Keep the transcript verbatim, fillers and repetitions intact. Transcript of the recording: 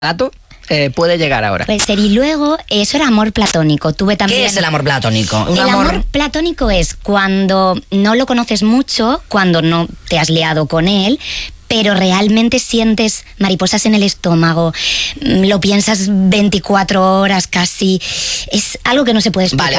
Gato eh, puede llegar ahora. Pues y luego, eso era amor platónico. Tuve también... ¿Qué es el amor platónico? Un el amor... amor platónico es cuando no lo conoces mucho, cuando no te has liado con él, pero realmente sientes mariposas en el estómago, lo piensas veinticuatro horas casi. Es algo que no se puede explicar. Vale,